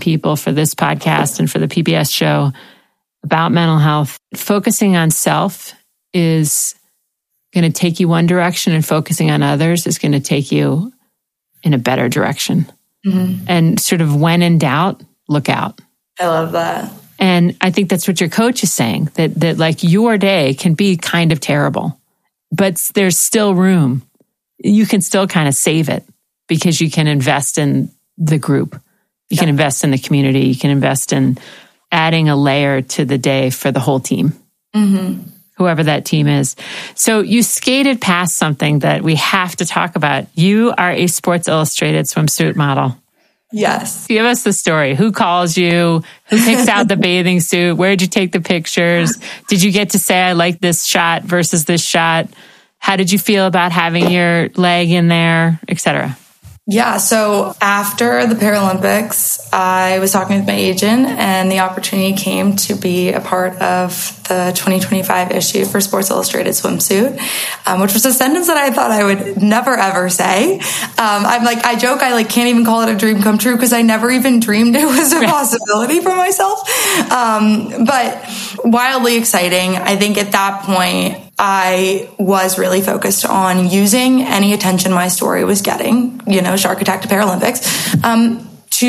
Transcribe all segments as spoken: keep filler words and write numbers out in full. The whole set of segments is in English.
people for this podcast and for the P B S show about mental health. Focusing on self is going to take you one direction, and focusing on others is going to take you in a better direction. Mm-hmm. And sort of when in doubt, look out. I love that. And I think that's what your coach is saying, that that like your day can be kind of terrible, but there's still room. You can still kind of save it because you can invest in the group. You yeah. can invest in the community. You can invest in adding a layer to the day for the whole team, mm-hmm. whoever that team is. So you skated past something that we have to talk about. You are a Sports Illustrated swimsuit model. Yes. Give us the story. Who calls you? Who picks out the bathing suit? Where did you take the pictures? Did you get to say, I like this shot versus this shot? How did you feel about having your leg in there, et cetera? Yeah, so after the Paralympics, I was talking with my agent, and the opportunity came to be a part of the twenty twenty-five issue for Sports Illustrated Swimsuit, um, which was a sentence that I thought I would never, ever say. Um, I'm like, I joke, I like can't even call it a dream come true because I never even dreamed it was a possibility for myself. Um, but wildly exciting. I think at that point, I was really focused on using any attention my story was getting, you know, Shark Attack to Paralympics, um,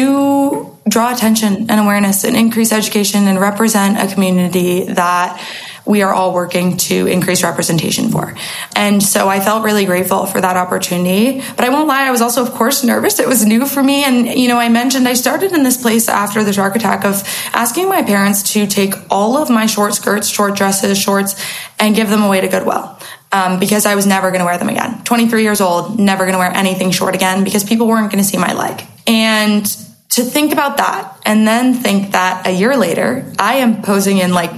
to draw attention and awareness and increase education and represent a community that we are all working to increase representation for. And so I felt really grateful for that opportunity. But I won't lie, I was also, of course, nervous. It was new for me. And, you know, I mentioned I started in this place after the Shark Attack of asking my parents to take all of my short skirts, short dresses, shorts, and give them away to Goodwill. Um, because I was never going to wear them again. twenty-three years old, never going to wear anything short again because people weren't going to see my leg. And to think about that and then think that a year later, I am posing in like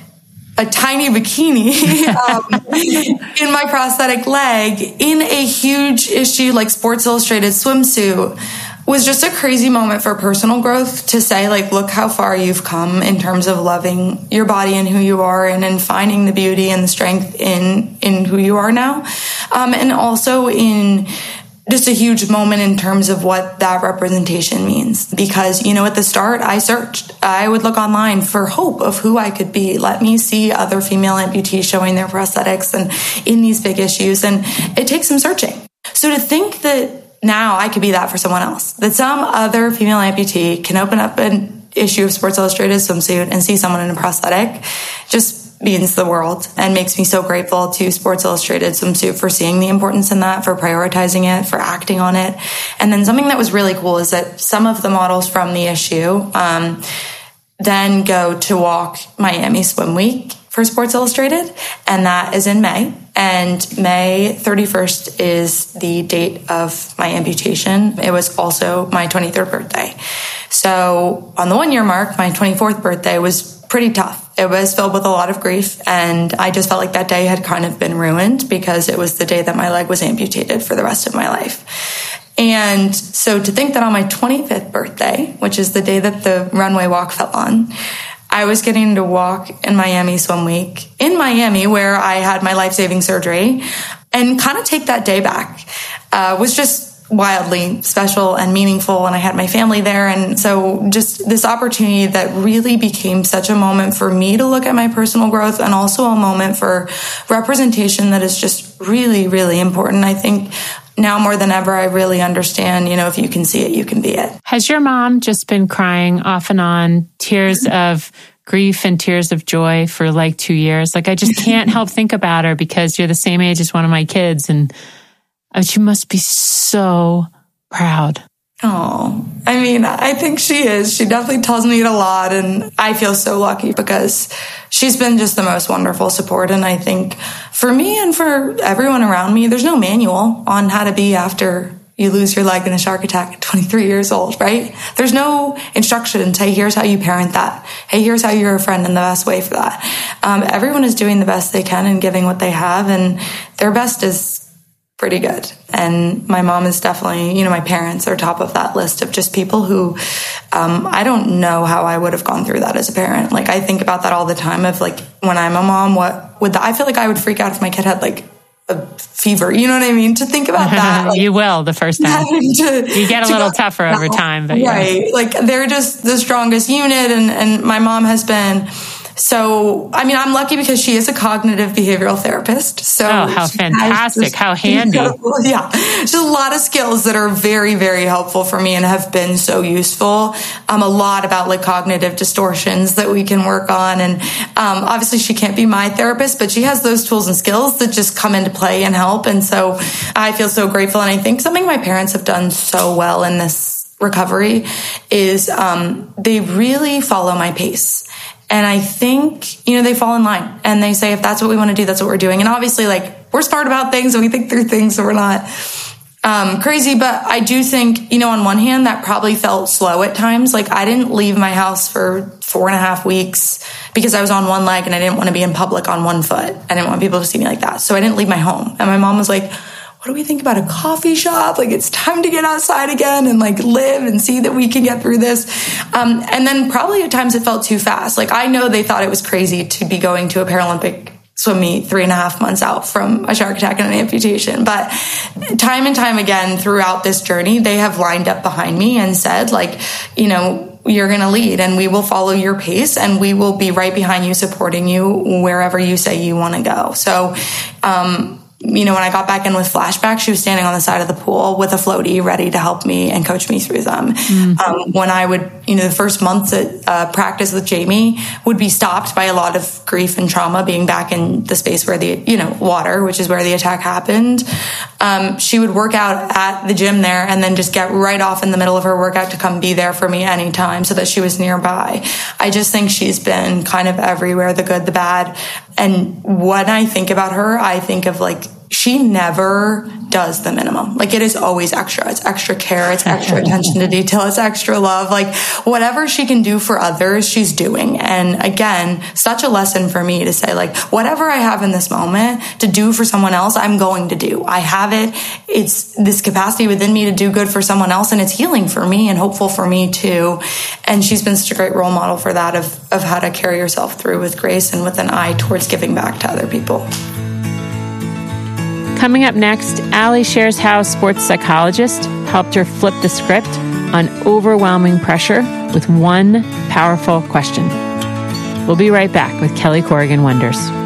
a tiny bikini um, in my prosthetic leg in a huge issue like Sports Illustrated swimsuit was just a crazy moment for personal growth to say, like, look how far you've come in terms of loving your body and who you are and in finding the beauty and the strength in, in who you are now. Um, and also in just a huge moment in terms of what that representation means. Because, you know, at the start, I searched. I would look online for hope of who I could be. Let me see other female amputees showing their prosthetics and in these big issues. And it takes some searching. So to think that now I could be that for someone else, that some other female amputee can open up an issue of Sports Illustrated swimsuit and see someone in a prosthetic just means the world and makes me so grateful to Sports Illustrated swimsuit for seeing the importance in that, for prioritizing it, for acting on it. And then something that was really cool is that some of the models from the issue um, then go to walk Miami Swim Week for Sports Illustrated, and that is in May. And May thirty-first is the date of my amputation. It was also my twenty-third birthday. So on the one-year mark, my twenty-fourth birthday was pretty tough. It was filled with a lot of grief, and I just felt like that day had kind of been ruined because it was the day that my leg was amputated for the rest of my life. And so to think that on my twenty-fifth birthday, which is the day that the runway walk fell on, I was getting to walk in Miami Swim Week in Miami, where I had my life-saving surgery, and kind of take that day back uh, was just wildly special and meaningful. And I had my family there. And so just this opportunity that really became such a moment for me to look at my personal growth, and also a moment for representation that is just really, really important. I think now more than ever, I really understand, you know, if you can see it, you can be it. Has your mom just been crying off and on, tears of grief and tears of joy for like two years? Like, I just can't help think about her because you're the same age as one of my kids, and she must be so proud. Oh, I mean, I think she is. She definitely tells me it a lot, and I feel so lucky because she's been just the most wonderful support. And I think for me and for everyone around me, there's no manual on how to be after you lose your leg in a shark attack at twenty-three years old, right? There's no instructions. Hey, here's how you parent that. Hey, here's how you're a friend, and the best way for that. Um, everyone is doing the best they can and giving what they have, and their best is pretty good. And my mom is definitely, you know, my parents are top of that list of just people who, um, I don't know how I would have gone through that as a parent. Like, I think about that all the time of like, when I'm a mom, what would that, I feel like I would freak out if my kid had like a fever. You know what I mean? To think about that. Like, you will the first time. To, you get a little tougher over time. But right. Yeah. Like they're just the strongest unit. And, and my mom has been... So, I mean, I'm lucky because she is a cognitive behavioral therapist. So, oh, how fantastic. How handy. Yeah. Just a lot of skills that are very, very helpful for me and have been so useful. Um, a lot about like cognitive distortions that we can work on. And, um, obviously she can't be my therapist, but she has those tools and skills that just come into play and help. And so I feel so grateful. And I think something my parents have done so well in this recovery is, um, they really follow my pace. And I think, you know, they fall in line and they say, if that's what we want to do, that's what we're doing. And obviously, like, we're smart about things and we think through things, so we're not um, crazy. But I do think, you know, on one hand, that probably felt slow at times. Like, I didn't leave my house for four and a half weeks because I was on one leg and I didn't want to be in public on one foot. I didn't want people to see me like that. So I didn't leave my home. And my mom was like, what do we think about a coffee shop? Like, it's time to get outside again and like live and see that we can get through this. Um, and then probably at times it felt too fast. Like, I know they thought it was crazy to be going to a Paralympic swim meet three and a half months out from a shark attack and an amputation. But time and time again throughout this journey, they have lined up behind me and said, like, you know, you're going to lead and we will follow your pace and we will be right behind you, supporting you wherever you say you want to go. So, um, you know, when I got back in with flashbacks, she was standing on the side of the pool with a floaty ready to help me and coach me through them. Mm. Um, when I would, you know, the first months at uh, practice with Jamie would be stopped by a lot of grief and trauma, being back in the space where the, you know, water, which is where the attack happened. Um, she would work out at the gym there and then just get right off in the middle of her workout to come be there for me anytime so that she was nearby. I just think she's been kind of everywhere, the good, the bad. And when I think about her, I think of like, she never does the minimum. Like, it is always extra. It's extra care. It's extra attention to detail. It's extra love. Like, whatever she can do for others, she's doing. And again, such a lesson for me to say, like, whatever I have in this moment to do for someone else, I'm going to do. I have it. It's this capacity within me to do good for someone else. And it's healing for me and hopeful for me too. And she's been such a great role model for that, of, of how to carry yourself through with grace and with an eye towards giving back to other people. Coming up next, Allie shares how a sports psychologist helped her flip the script on overwhelming pressure with one powerful question. We'll be right back with Kelly Corrigan Wonders.